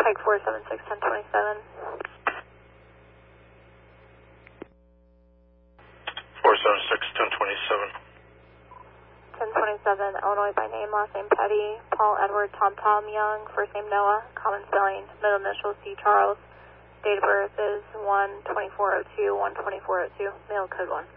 Pike 476 1027. 476 1027. 1027, Illinois by name, last name Petty, Paul Edward Tom Tom Young, first name Noah, common spelling, middle initial C Charles, date of birth is 1/24/02, 1/24/02, mail code 1.